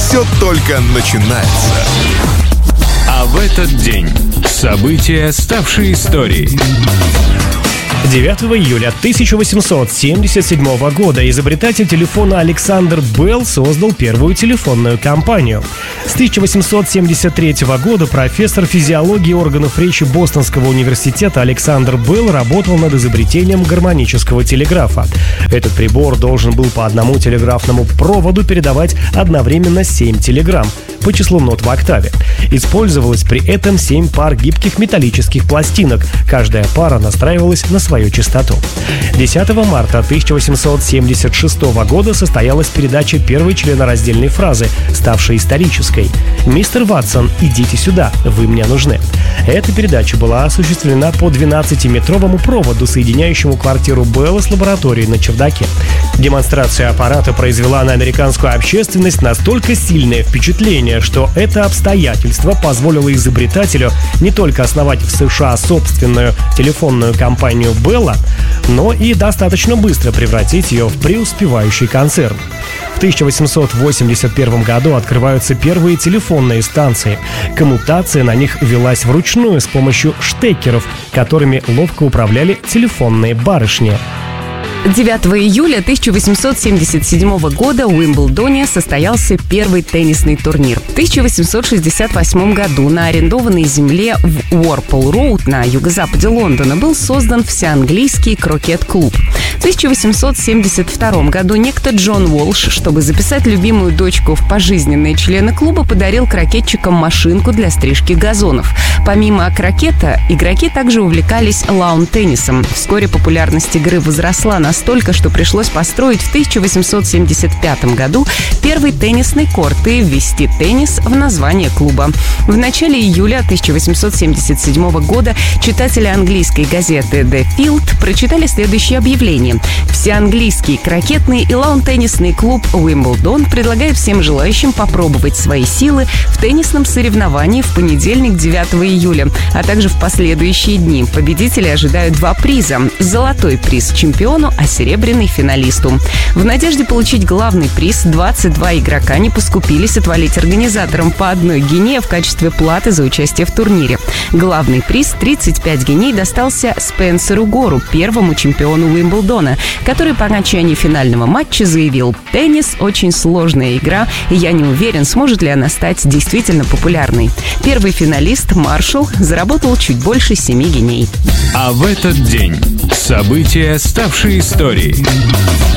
все только начинается. А в этот день события, ставшие историей. 9 июля 1877 года изобретатель телефона Александр Белл создал первую телефонную компанию. С 1873 года профессор физиологии органов речи Бостонского университета Александр Белл работал над изобретением гармонического телеграфа. Этот прибор должен был по одному телеграфному проводу передавать одновременно 7 телеграмм по числу нот в октаве. Использовалось при этом 7 пар гибких металлических пластинок. Каждая пара настраивалась на свою частоту. 10 марта 1876 года состоялась передача первой членораздельной фразы, ставшей исторической. «Мистер Ватсон, идите сюда, вы мне нужны». Эта передача была осуществлена по 12-метровому проводу, соединяющему квартиру Белла с лабораторией на чердаке. Демонстрация аппарата произвела на американскую общественность настолько сильное впечатление, что это обстоятельство позволило изобретателю не только основать в США собственную телефонную компанию Белла, но и достаточно быстро превратить ее в преуспевающий концерн. В 1881 году открываются первые телефонные станции. Коммутация на них велась вручную с помощью штекеров, которыми ловко управляли телефонные барышни. 9 июля 1877 года в Уимблдоне состоялся первый теннисный турнир. В 1868 году на арендованной земле в Уорпл-Роуд на юго-западе Лондона был создан всеанглийский крокет-клуб. В 1872 году некто Джон Уолш, чтобы записать любимую дочку в пожизненные члены клуба, подарил крокетчикам машинку для стрижки газонов. Помимо крокета, игроки также увлекались лаун-теннисом. Вскоре популярность игры возросла настолько, что пришлось построить в 1875 году первый теннисный корт и ввести теннис в название клуба. В начале июля 1877 года читатели английской газеты «The Field» прочитали следующее объявление. Всеанглийский крокетный и лаун-теннисный клуб «Уимблдон» предлагает всем желающим попробовать свои силы в теннисном соревновании в понедельник, 9 июля, а также в последующие дни. Победители ожидают 2 приза. Золотой приз чемпиону, а серебряный финалисту. В надежде получить главный приз 22 игрока не поскупились отвалить организаторам по 1 гинее в качестве платы за участие в турнире. Главный приз 35 гиней достался Спенсеру Гору, первому чемпиону Уимблдона, который по окончании финального матча заявил: «Теннис – очень сложная игра, и я не уверен, сможет ли она стать действительно популярной». Первый финалист Маршалл заработал чуть больше 7 гиней. А в этот день события, ставшие историей.